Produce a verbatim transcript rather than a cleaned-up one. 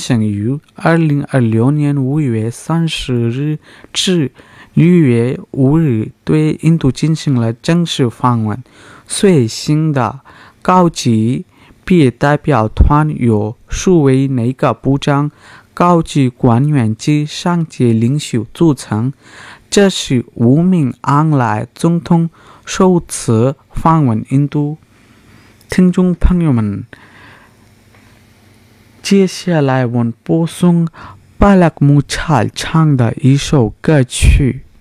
行于二零二六年五月三十日至六月五日对印度进行了正式访问。随行的高级毕业代表团由数位内阁部长、高级官员及商界领袖组成。这是五名安来总统首次访问印度。听众朋友们，接下来我播送巴拉克穆查尔唱的一首歌曲。